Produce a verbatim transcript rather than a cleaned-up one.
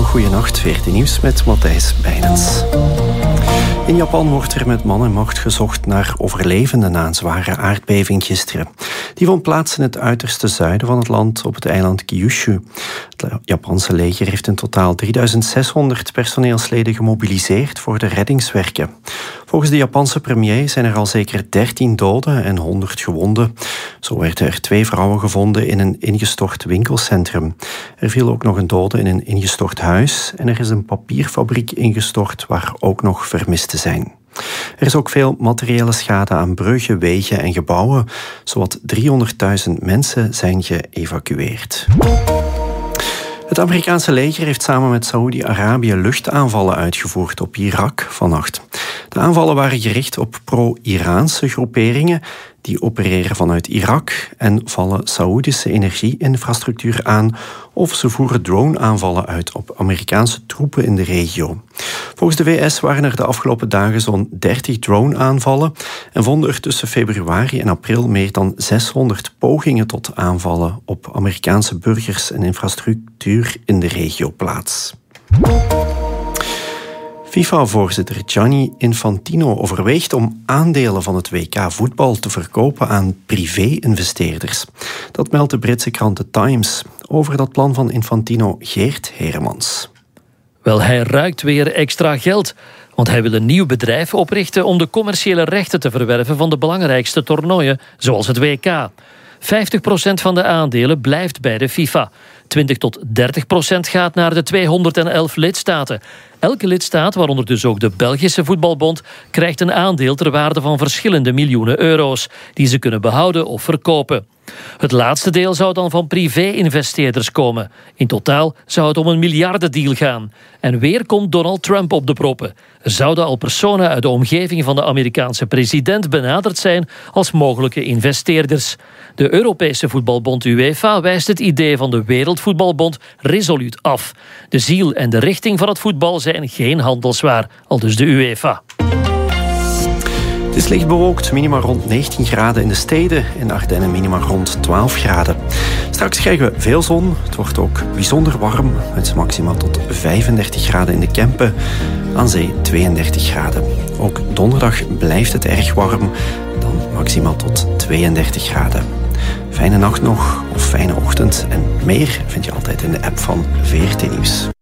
Heel goeienacht, veertien nieuws met Matthijs Bijnens. In Japan wordt er met man en macht gezocht naar overlevenden na een zware aardbeving gisteren. Die vond plaats in het uiterste zuiden van het land op het eiland Kyushu. Het Japanse leger heeft in totaal drieduizend zeshonderd personeelsleden gemobiliseerd voor de reddingswerken. Volgens de Japanse premier zijn er al zeker dertien doden en honderd gewonden. Zo werden er twee vrouwen gevonden in een ingestort winkelcentrum. Er viel ook nog een dode in een ingestort huis en er is een papierfabriek ingestort waar ook nog vermisten zijn. Er is ook veel materiële schade aan bruggen, wegen en gebouwen. Zowat driehonderdduizend mensen zijn geëvacueerd. Het Amerikaanse leger heeft samen met Saoedi-Arabië luchtaanvallen uitgevoerd op Irak vannacht. De aanvallen waren gericht op pro-Iraanse groeperingen die opereren vanuit Irak en vallen Saoedische energie-infrastructuur aan of ze voeren drone-aanvallen uit op Amerikaanse troepen in de regio. Volgens de V S waren er de afgelopen dagen zo'n dertig drone-aanvallen en vonden er tussen februari en april meer dan zeshonderd pogingen tot aanvallen op Amerikaanse burgers en infrastructuur in de regio plaats. FIFA-voorzitter Gianni Infantino overweegt om aandelen van het W K voetbal te verkopen aan privé-investeerders. Dat meldt de Britse krant The Times. Over dat plan van Infantino Geert Heremans. Wel, hij ruikt weer extra geld. Want hij wil een nieuw bedrijf oprichten om de commerciële rechten te verwerven van de belangrijkste toernooien, zoals het W K. vijftig procent van de aandelen blijft bij de FIFA. twintig tot dertig procent gaat naar de tweehonderdelf lidstaten. Elke lidstaat, waaronder dus ook de Belgische Voetbalbond, krijgt een aandeel ter waarde van verschillende miljoenen euro's, die ze kunnen behouden of verkopen. Het laatste deel zou dan van privé-investeerders komen. In totaal zou het om een miljardendeal gaan. En weer komt Donald Trump op de proppen. Er zouden al personen uit de omgeving van de Amerikaanse president benaderd zijn als mogelijke investeerders. De Europese voetbalbond UEFA wijst het idee van de Wereldvoetbalbond resoluut af. De ziel en de richting van het voetbal zijn geen handelswaar, aldus de UEFA. Het is licht bewolkt, minima rond negentien graden in de steden. In de Ardennen minima rond twaalf graden. Straks krijgen we veel zon. Het wordt ook bijzonder warm, met maximaal tot vijfendertig graden in de Kempen. Aan zee tweeëndertig graden. Ook donderdag blijft het erg warm, dan maximaal tot tweeëndertig graden. Fijne nacht nog, of fijne ochtend. En meer vind je altijd in de app van V R T Nieuws.